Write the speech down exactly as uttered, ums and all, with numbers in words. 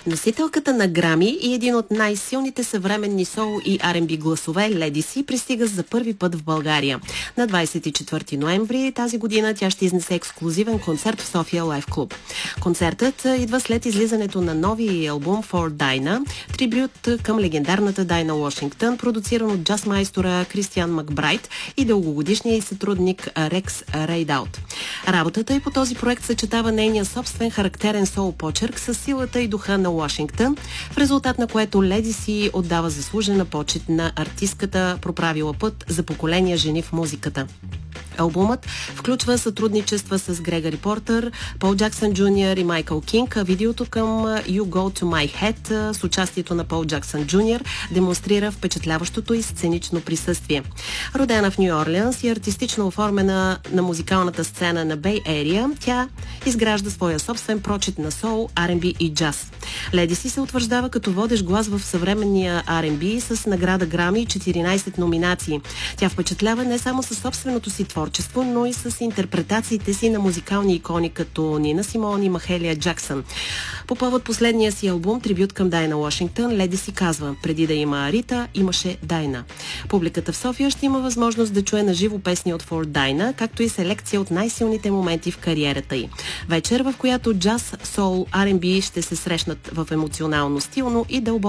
Носителката на Грами и един от най-силните съвременни соул и Ар енд Би гласове Леди Си пристига за първи път в България. На двадесет и четвърти ноември тази година тя ще изнесе ексклузивен концерт в София Лайф Клуб. Концертът идва след излизането на нови албум For Dinah, трибют към легендарната Дайна Уошингтън, продуциран от джаз майстора Кристиан Макбрайт и дългогодишния й сътрудник Рекс Рейдаут. Работата й по този проект съчетава нейния собствен характерен соул почерк с силата и духа на Уошингтън, в резултат на което Леди Си отдава заслужена почет на артистката, проправила път за поколения жени в музиката. Албумът включва сътрудничества с Грегори Портър, Пол Джаксън Джуниор и Майкъл Кинг, а видеото към You Go To My Head с участието на Пол Джаксън Джуниор демонстрира впечатляващото и сценично присъствие. Родена в Ню Орлеанс и артистично оформена на музикалната сцена на Бей Ерия, тя изгражда своя собствен прочит на соул, Ар енд Би и джаз. Леди Си се утвърждава като водещ глас в съвременния Ар енд Би с награда Грами и четиринадесет номинации. Тя впечатлява не само със собственото си творчество, но и с интерпретациите си на музикални икони като Нина Симон и Махелия Джаксън. По повод последния си албум, трибют към Дайна Уошингтън, Леди Си казва: преди да има Рита, имаше Дайна. Публиката в София ще има възможност да чуе на живо песни от For Dinah, както и селекция от най-силните моменти в кариерата й. Вечер, в която джаз, соул, Ар енд Би ще се срещнат в емоционално, стилно и дълбоко